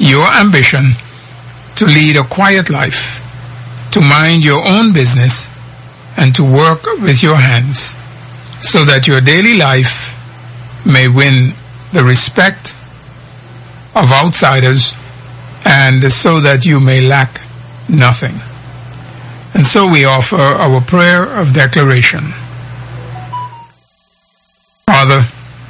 your ambition to lead a quiet life, to mind your own business, and to work with your hands, so that your daily life may win the respect of outsiders, and so that you may lack nothing. And so we offer our prayer of declaration. Father,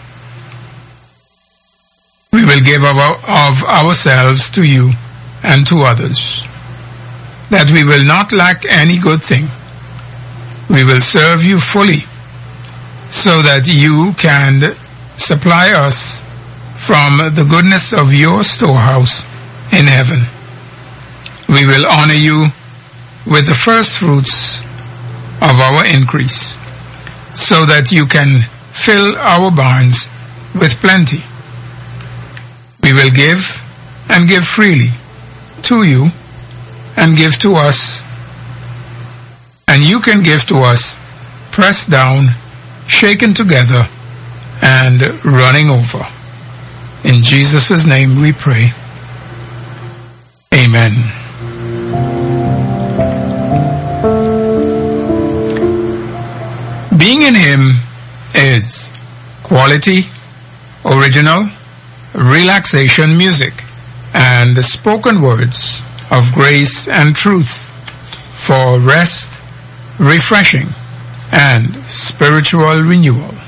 we will give of ourselves to you and to others, that we will not lack any good thing. We will serve you fully, so that you can supply us from the goodness of your storehouse in heaven. We will honor you with the first fruits of our increase, so that you can fill our barns with plenty. We will give and give freely to you, and give to us, and you can give to us, pressed down, shaken together, and running over. In Jesus' name we pray. Amen. Being in Him is quality, original, relaxation music, and the spoken words of grace and truth for rest, refreshing, and spiritual renewal.